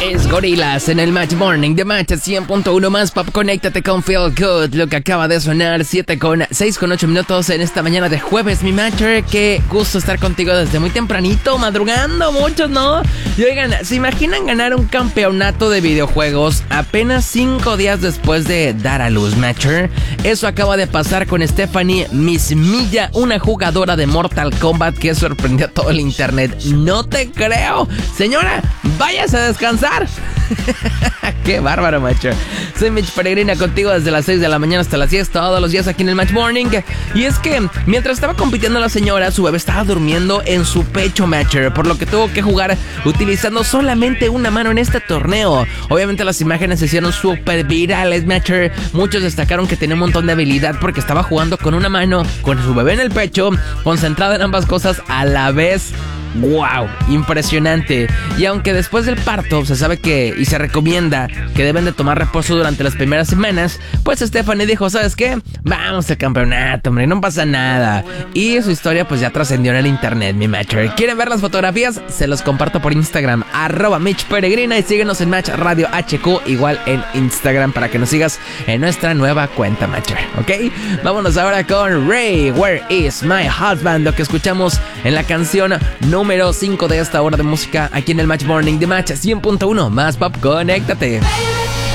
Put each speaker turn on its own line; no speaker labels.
Es Gorillaz en el Match Morning de Match 100.1 más pop. Conéctate con Feel Good, lo que acaba de sonar 6:08 minutos en esta mañana de jueves, mi Matcher. Qué gusto estar contigo desde muy tempranito, madrugando muchos, ¿no? Y oigan, ¿se imaginan ganar un campeonato de videojuegos apenas 5 días después de dar a luz, Matcher? Eso acaba de pasar con Stephanie Mismilla, una jugadora de Mortal Kombat que sorprendió a todo el internet. No te creo. Señora, váyase a descansar. Qué bárbaro, Matcher. Soy Mitch Peregrina contigo desde las 6 de la mañana hasta las 10 todos los días aquí en el Match Morning. Y es que mientras estaba compitiendo la señora, su bebé estaba durmiendo en su pecho, Matcher, por lo que tuvo que jugar utilizando solamente una mano en este torneo. Obviamente las imágenes se hicieron súper virales, Matcher. Muchos destacaron que tenía un montón de habilidad porque estaba jugando con una mano, con su bebé en el pecho, concentrada en ambas cosas a la vez. ¡Wow! Impresionante. Y aunque después del parto se sabe que y se recomienda que deben de tomar reposo durante las primeras semanas, pues Stephanie dijo, ¿sabes qué? Vamos al campeonato, hombre, no pasa nada. Y su historia pues ya trascendió en el internet, mi Matcher. ¿Quieren ver las fotografías? Se los comparto por Instagram, @MitchPeregrina, y síguenos en Match Radio HQ, igual en Instagram, para que nos sigas en nuestra nueva cuenta, Matcher, ¿ok? Vámonos ahora con Ray, Where Is My Husband, lo que escuchamos en la canción número 5 de esta hora de música aquí en el Match Morning de Match 100.1 más pop. Conéctate.